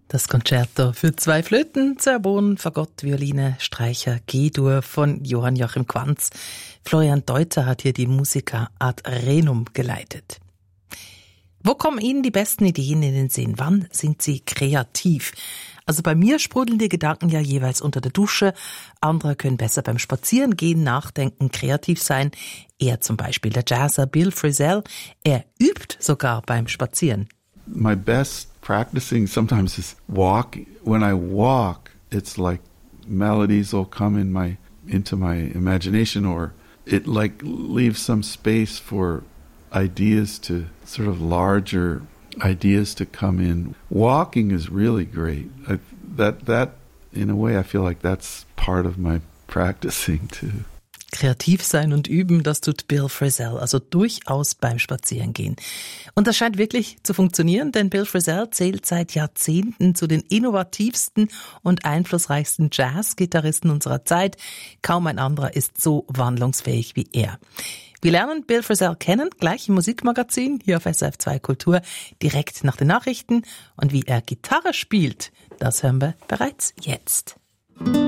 Das Concerto für 2 Flöten, Zerbon, Fagott, Violine, Streicher, G-Dur von Johann Joachim Quanz. Florian Deuter hat hier die Musica ad Renum geleitet. Wo kommen Ihnen die besten Ideen in den Sinn? Wann sind Sie kreativ? Also bei mir sprudeln die Gedanken ja jeweils unter der Dusche. Andere können besser beim Spazierengehen, Nachdenken, kreativ sein. Er zum Beispiel, der Jazzer Bill Frisell, er übt sogar beim Spazieren. My best practicing sometimes is walk. When I walk, it's like melodies will come into my imagination, or it like leaves some space for ideas to sort of larger ideas to come in. Walking is really great. That in a way I feel like that's part of my practicing too. Kreativ sein und üben, das tut Bill Frisell, also durchaus beim Spazierengehen. Und das scheint wirklich zu funktionieren, denn Bill Frisell zählt seit Jahrzehnten zu den innovativsten und einflussreichsten Jazz-Gitarristen unserer Zeit. Kaum ein anderer ist so wandlungsfähig wie er. Wir lernen Bill Frisell kennen, gleich im Musikmagazin, hier auf SRF 2 Kultur, direkt nach den Nachrichten. Und wie er Gitarre spielt, das hören wir bereits jetzt.